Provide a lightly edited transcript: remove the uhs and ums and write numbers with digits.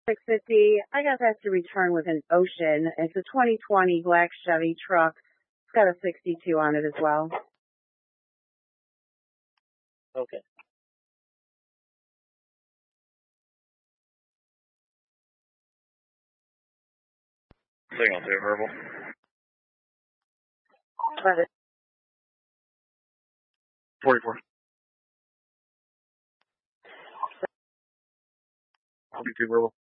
650. I got that to return with an Ocean. It's a 2020 black Chevy truck. It's got a 62 on it as well. Okay. Signal 2, verbal. But 44. 42, verbal.